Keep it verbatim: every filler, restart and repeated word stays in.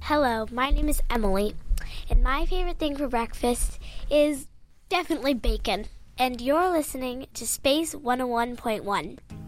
Hello, my name is Emily, and my favorite thing for breakfast is definitely bacon. And you're listening to Space one oh one point one.